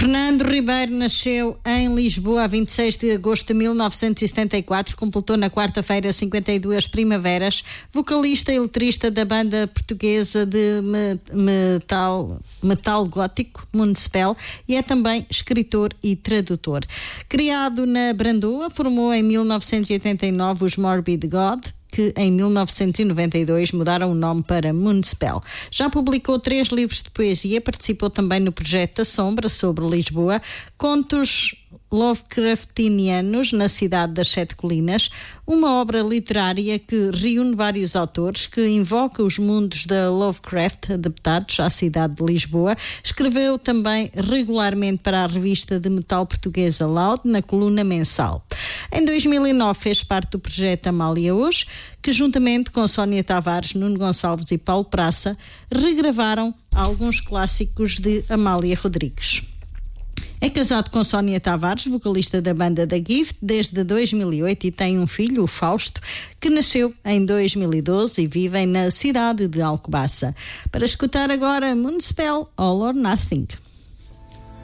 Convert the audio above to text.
Fernando Ribeiro nasceu em Lisboa a 26 de agosto de 1974, completou na quarta-feira 52 primaveras, vocalista e letrista da banda portuguesa de metal gótico Municipal, e é também escritor e tradutor. Criado na Brandoa, formou em 1989 os Morbid God, que em 1992 mudaram o nome para Municipal. Já publicou 3 livros de poesia, participou também no projeto A Sombra, sobre Lisboa, contos Lovecraftinianos na Cidade das Sete Colinas, uma obra literária que reúne vários autores, que invoca os mundos da Lovecraft adaptados à cidade de Lisboa. Escreveu também regularmente para a revista de metal portuguesa Loud, na coluna mensal. Em 2009 fez parte do projeto Amália Hoje, que juntamente com Sónia Tavares, Nuno Gonçalves e Paulo Praça regravaram alguns clássicos de Amália Rodrigues. É casado com Sónia Tavares, vocalista da banda The Gift, desde 2008, e tem um filho, o Fausto, que nasceu em 2012 e vivem na cidade de Alcobaça. Para escutar agora Municipal, All or Nothing.